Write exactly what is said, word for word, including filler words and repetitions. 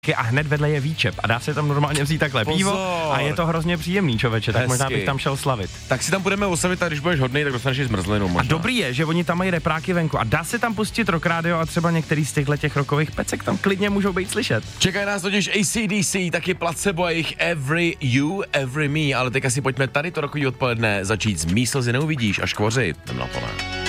a hned vedle je výčep a dá se tam normálně vzít takhle Pozor. pivo a je to hrozně příjemný, člověče, tak Hezky. možná bych tam šel slavit. Tak si tam budeme oslavit a když budeš hodnej, tak dostaneš i zmrzlinu možná. A dobrý je, že oni tam mají repráky venku a dá se tam pustit rock radio a třeba některý z těchto těch rockových pecek tam klidně můžou být slyšet. Čekají nás totiž A C D C, taky Placebo a jejich Every You, Every Me, ale teďka si pojďme tady to rokový odpoledne začít z Mý slzy neuvidíš a škvořit na plné.